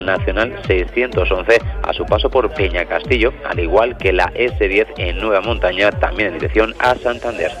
Nacional 611 a su paso por Peñacastillo, al igual que la S10 en Nueva Montaña, también en dirección a Santander.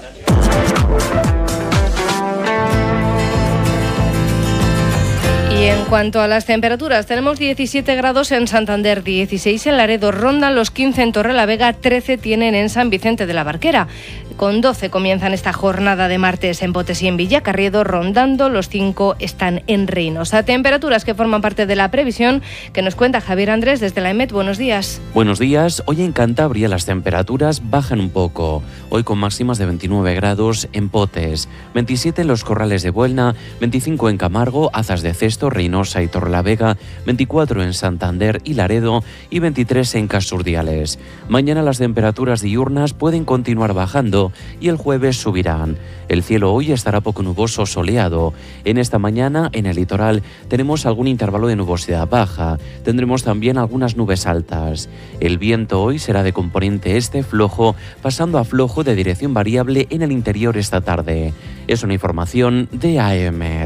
Y en cuanto a las temperaturas, tenemos 17 grados en Santander, 16 en Laredo, rondan los 15 en Torrelavega, 13 tienen en San Vicente de la Barquera. Con 12 comienzan esta jornada de martes en Potes y en Villacarriedo, rondando los 5 están en Reynosa. Temperaturas que forman parte de la previsión que nos cuenta Javier Andrés desde la EMET. Buenos días. Buenos días. Hoy en Cantabria las temperaturas bajan un poco. Hoy con máximas de 29 grados en Potes, 27 en los Corrales de Buelna, 25 en Camargo, Azas de Cesto, Reynosa y Torrelavega, 24 en Santander y Laredo y 23 en Casurdiales. Mañana las temperaturas diurnas pueden continuar bajando y el jueves subirán. El cielo hoy estará poco nuboso soleado. En esta mañana en el litoral tenemos algún intervalo de nubosidad baja. Tendremos también algunas nubes altas. El viento hoy será de componente este flojo, pasando a flojo de dirección variable en el interior esta tarde. Es una información de AEMET.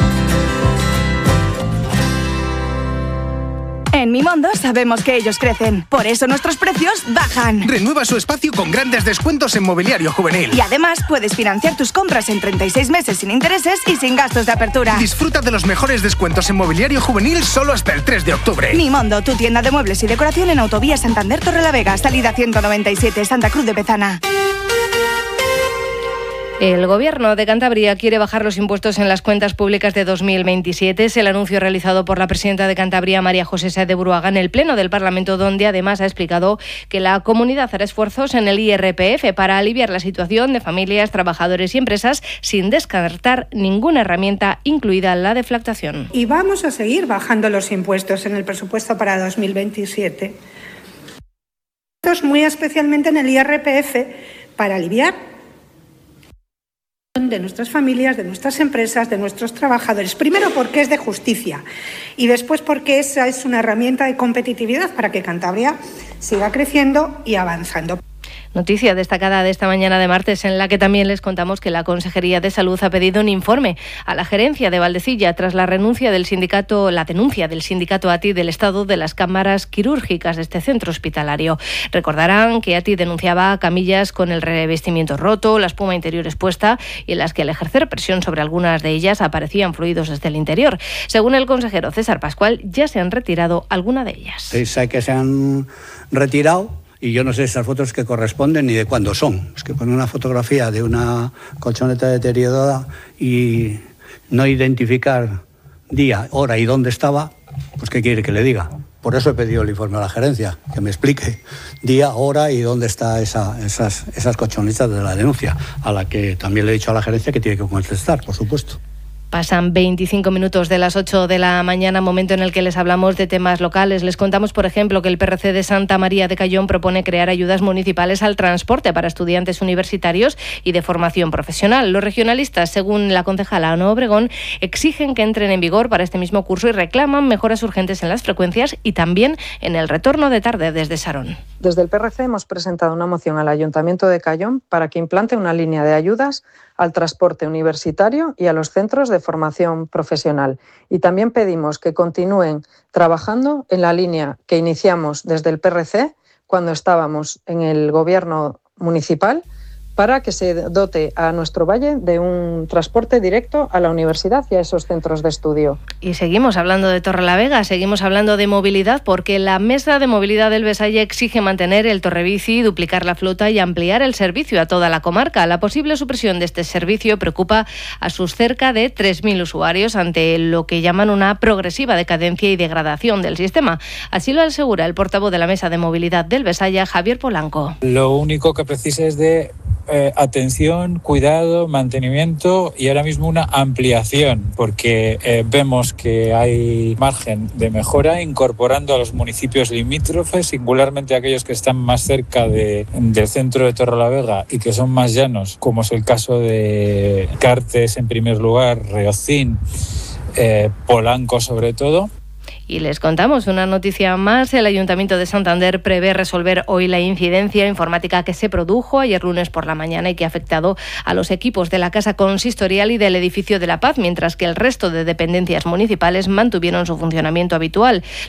En Mimondo sabemos que ellos crecen, por eso nuestros precios bajan. Renueva su espacio con grandes descuentos en mobiliario juvenil. Y además puedes financiar tus compras en 36 meses sin intereses y sin gastos de apertura. Disfruta de los mejores descuentos en mobiliario juvenil solo hasta el 3 de octubre. Mimondo, tu tienda de muebles y decoración en Autovía Santander Torrelavega, salida 197, Santa Cruz de Bezana. El Gobierno de Cantabria quiere bajar los impuestos en las cuentas públicas de 2027. Es el anuncio realizado por la presidenta de Cantabria, María José Sáez de Buruaga, en el Pleno del Parlamento, donde además ha explicado que la comunidad hará esfuerzos en el IRPF para aliviar la situación de familias, trabajadores y empresas sin descartar ninguna herramienta, incluida la deflactación. Y vamos a seguir bajando los impuestos en el presupuesto para 2027. Muy especialmente en el IRPF para aliviar de nuestras familias, de nuestras empresas, de nuestros trabajadores. Primero porque es de justicia y después porque esa es una herramienta de competitividad para que Cantabria siga creciendo y avanzando. Noticia destacada de esta mañana de martes, en la que también les contamos que la Consejería de Salud ha pedido un informe a la gerencia de Valdecilla tras la denuncia del sindicato ATI del estado de las cámaras quirúrgicas de este centro hospitalario. Recordarán que ATI denunciaba camillas con el revestimiento roto, la espuma interior expuesta y en las que al ejercer presión sobre algunas de ellas aparecían fluidos desde el interior. Según el consejero César Pascual, ya se han retirado algunas de ellas. Sí, sé que se han retirado. Y yo no sé esas fotos que corresponden ni de cuándo son. Es que poner una fotografía de una colchoneta deteriorada y no identificar día, hora y dónde estaba, pues ¿qué quiere que le diga? Por eso he pedido el informe a la gerencia, que me explique día, hora y dónde están esas colchonetas de la denuncia, a la que también le he dicho a la gerencia que tiene que contestar, por supuesto. Pasan 25 minutos de las 8 de la mañana, momento en el que les hablamos de temas locales. Les contamos, por ejemplo, que el PRC de Santa María de Cayón propone crear ayudas municipales al transporte para estudiantes universitarios y de formación profesional. Los regionalistas, según la concejala Ana Obregón, exigen que entren en vigor para este mismo curso y reclaman mejoras urgentes en las frecuencias y también en el retorno de tarde desde Sarón. Desde el PRC hemos presentado una moción al Ayuntamiento de Cayón para que implante una línea de ayudas al transporte universitario y a los centros de formación profesional. Y también pedimos que continúen trabajando en la línea que iniciamos desde el PRC cuando estábamos en el gobierno municipal, para que se dote a nuestro valle de un transporte directo a la universidad y a esos centros de estudio. Y seguimos hablando de Torrelavega, seguimos hablando de movilidad, porque la Mesa de Movilidad del Besaya exige mantener el Torrebici, duplicar la flota y ampliar el servicio a toda la comarca. La posible supresión de este servicio preocupa a sus cerca de 3.000 usuarios ante lo que llaman una progresiva decadencia y degradación del sistema. Así lo asegura el portavoz de la Mesa de Movilidad del Besaya, Javier Polanco. Lo único que precisa es de atención, cuidado, mantenimiento y ahora mismo una ampliación, porque vemos que hay margen de mejora incorporando a los municipios limítrofes, singularmente aquellos que están más cerca del centro de Torrelavega y que son más llanos, como es el caso de Cartes en primer lugar, Reocín, Polanco sobre todo. Y les contamos una noticia más. El Ayuntamiento de Santander prevé resolver hoy la incidencia informática que se produjo ayer lunes por la mañana y que ha afectado a los equipos de la Casa Consistorial y del Edificio de la Paz, mientras que el resto de dependencias municipales mantuvieron su funcionamiento habitual.